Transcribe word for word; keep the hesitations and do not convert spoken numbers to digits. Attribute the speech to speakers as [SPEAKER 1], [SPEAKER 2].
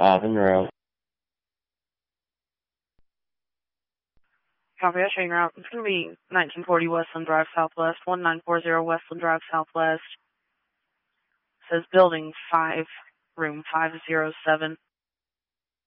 [SPEAKER 1] Five en route.
[SPEAKER 2] Copy, I chain route. It's going to be nineteen forty Westland Drive Southwest, one nine four zero Westland Drive Southwest. It says building five, room five oh seven.